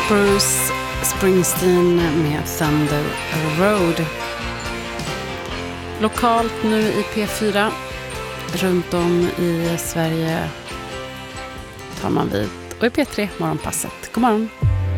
Bruce Springsteen med Thunder Road. Lokalt nu i P4. Runt om i Sverige tar man vid. Och i P3 morgonpasset. God morgon.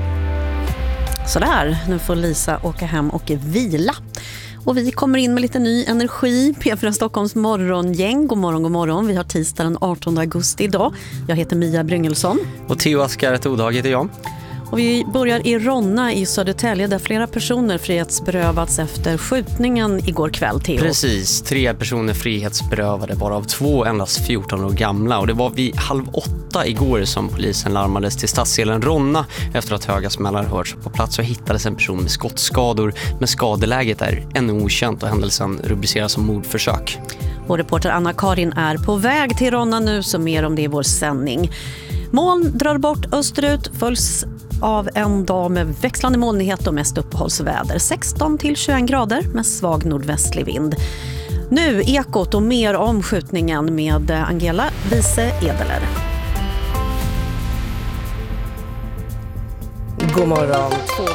Sådär, nu får Lisa åka hem och vila. Och vi kommer in med lite ny energi. P4 Stockholms morgongäng. God morgon, god morgon. Vi har tisdag den 18 augusti idag. Jag heter Mia Bryngelsson. Och Theo Askaret Odhag heter jag. Och vi börjar i Ronna i Södertälje där flera personer frihetsberövats efter skjutningen igår kväll, Theo. Precis, 3 personer frihetsberövade, varav 2 endast 14 år gamla. Och det var vid 7:30 igår som polisen larmades till stadsdelen Ronna efter att höga smällar hörts. På plats så hittades en person med skottskador, men skadeläget är ännu okänt och händelsen rubriceras som mordförsök. Och reporter Anna-Karin är på väg till Ronna nu, så mer om det i vår sändning. Moln drar bort österut, följs av en dag med växlande molnighet och mest uppehållsväder. 16 till 21 grader med svag nordvästlig vind. Nu Ekot och mer om skjutningen med Angela Wiese Edeler. God morgon.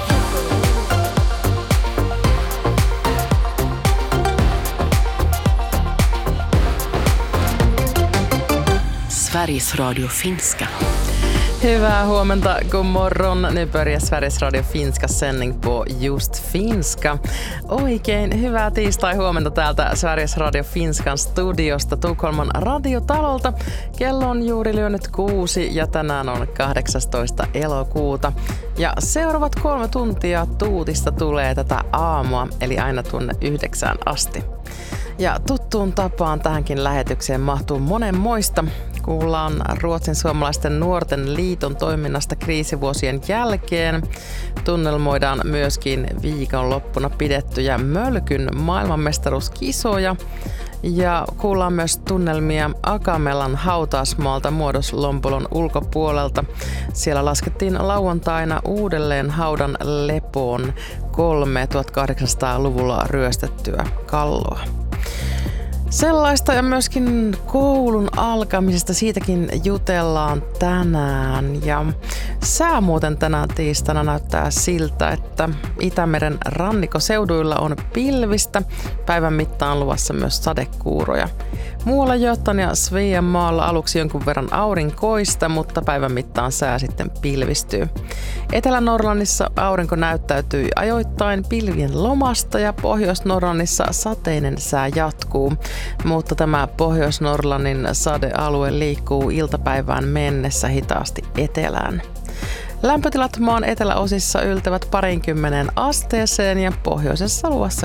Sveriges Radio Finska. Hyvää huomenta, god morgon. Nu börjar Sveriges Radio Finska sändning på just finska. Oikein hyvää tiistai huomenta täältä Sveriges Radio Finskan studiosta Tukholman radiotalolta. Kello on juuri lyönyt 6 ja tänään on 18. elokuuta. Ja seuraavat 3 tuntia tuutista tulee tätä aamua, eli aina tuonne 9 asti. Ja tuttuun tapaan tähänkin lähetykseen mahtuu monenmoista. Kuullaan Ruotsin suomalaisten nuorten liiton toiminnasta kriisivuosien jälkeen. Tunnelmoidaan myöskin viikonloppuna pidettyjä Mölkyn maailmanmestaruuskisoja. Ja kuullaan myös tunnelmia Akamelan hautausmaalta Muodoslompolon ulkopuolelta. Siellä laskettiin lauantaina uudelleen haudan lepoon 3 1800-luvulla ryöstettyä kalloa. Sellaista ja myöskin koulun alkamisesta, siitäkin jutellaan tänään. Ja sää muuten tänään tiistaina näyttää siltä, että Itämeren rannikoseuduilla on pilvistä. Päivän mittaan luvassa myös sadekuuroja. Muualla Götan ja Sveanmaalla aluksi jonkun verran aurinkoista, mutta päivän mittaan sää sitten pilvistyy. Etelä-Norlannissa aurinko näyttäytyy ajoittain pilvien lomasta ja Pohjois-Norlannissa sateinen sää jatkuu. Mutta tämä Pohjois-Norlannin sadealue liikkuu iltapäivään mennessä hitaasti etelään. Lämpötilat maan eteläosissa yltävät 20 asteeseen ja pohjoisessa luvassa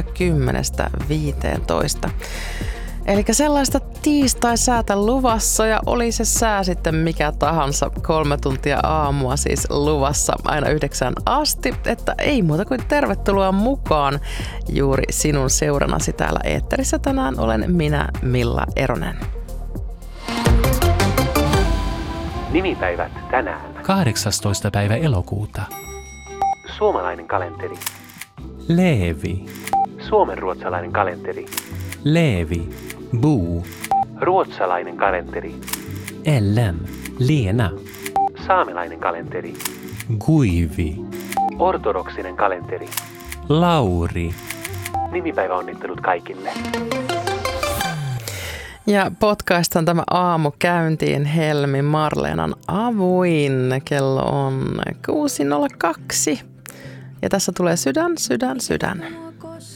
10–15. Eli sellaista tiistai-säätä luvassa ja oli se sää sitten mikä tahansa 3 tuntia aamua siis luvassa aina 9 asti, että ei muuta kuin tervetuloa mukaan juuri sinun seuranasi täällä eetterissä. Tänään olen minä, Milla Eronen. Nimipäivät tänään. 18. päivä elokuuta. Suomalainen kalenteri. Leevi. Suomenruotsalainen kalenteri. Leevi. Bo. Ruotsalainen kalenteri. Ellen. Lena. Saamelainen kalenteri. Guivi. Ortodoksinen kalenteri. Lauri. Nimipäiväonnittelut kaikille. Ja potkaistaan tämä aamu käyntiin Helmi Marleenan avuin. Kello on 6.02. Ja tässä tulee sydän, sydän, sydän.